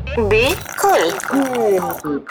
Be cool.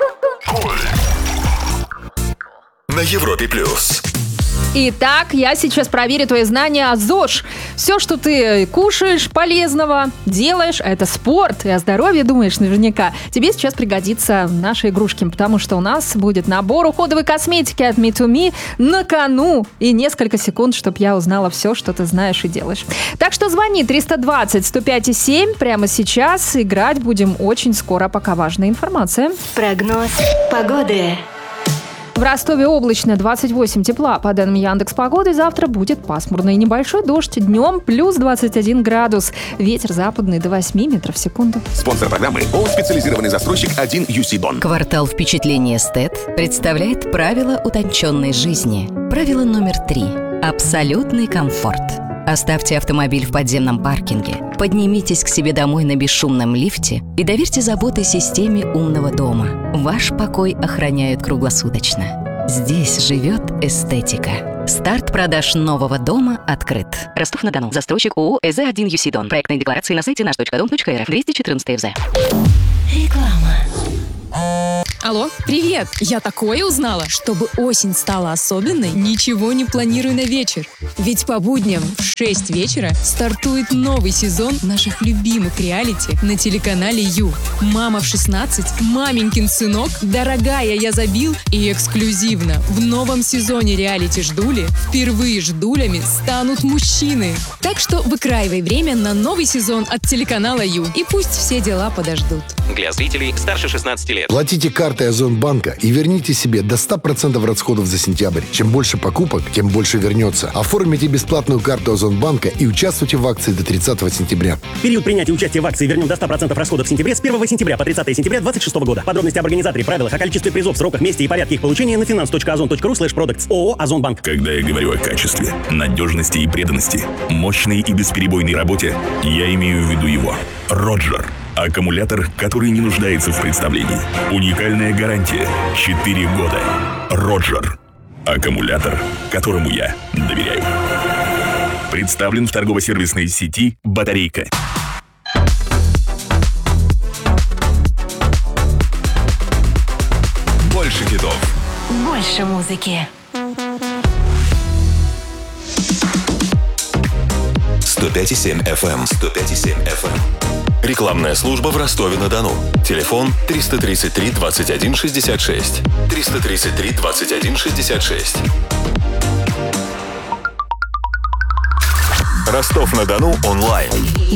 На Европе плюс. Итак, я сейчас проверю твои знания о ЗОЖ. Все, что ты кушаешь полезного, делаешь, это спорт и о здоровье думаешь наверняка. Тебе сейчас пригодятся наши игрушки, потому что у нас будет набор уходовой косметики от Me2Me на кону. И несколько секунд, чтобы я узнала все, что ты знаешь и делаешь. Так что звони 320-105-7 прямо сейчас. Играть будем очень скоро, пока важная информация. Прогноз погоды. В Ростове облачно, 28 тепла. По данным Яндекс.Погоды, завтра будет пасмурно и небольшой дождь. Днем плюс 21 градус. Ветер западный до 8 метров в секунду. Спонсор программы ООО «Специализированный застройщик 1 UC Дон». Квартал впечатлений эстет представляет правила утонченной жизни. Правило номер 3. Абсолютный комфорт. Оставьте автомобиль в подземном паркинге, поднимитесь к себе домой на бесшумном лифте и доверьте заботы системе умного дома. Ваш покой охраняют круглосуточно. Здесь живет эстетика. Старт продаж нового дома открыт. Ростов-на-Дону. Застройщик ООО «ЭЗ-1 ЮСИ Дон». Проектные декларации на сайте наш.дом.рф. 214 ФЗ. Реклама. Алло, привет! Я такое узнала. Чтобы осень стала особенной, ничего не планирую на вечер. Ведь по будням в 6 вечера стартует новый сезон наших любимых реалити на телеканале Ю. «Мама в 16», «Маменькин сынок», «Дорогая, я забил» и эксклюзивно в новом сезоне реалити «Ждули» впервые ждулями станут мужчины. Так что выкраивай время на новый сезон от телеканала Ю. И пусть все дела подождут. Для зрителей старше 16 лет. Платите картой Озонбанка и верните себе до 100% расходов за сентябрь. Чем больше покупок, тем больше вернется. Оформите бесплатную карту Озонбанка и участвуйте в акции до 30 сентября. Период принятия участия в акции «Вернем до 100% расходов в сентябре» с 1 сентября по 30 сентября 2026 года. Подробности об организаторе, правилах, о количестве призов, сроках, месте и порядке их получения на finance.ozon.ru/products. ООО «Озонбанк». Когда я говорю о качестве, надежности и преданности, мощной и бесперебойной работе, я имею в виду его. Роджер. Аккумулятор, который не нуждается в представлении. Уникальная гарантия. 4 года. Роджер. Аккумулятор, которому я доверяю. Представлен в торгово-сервисной сети «Батарейка». Больше хитов. Больше музыки. 105,7 FM. 105,7 FM. Рекламная служба в Ростове-на-Дону. Телефон 333 21 66. 333 21 66. Ростов-на-Дону онлайн.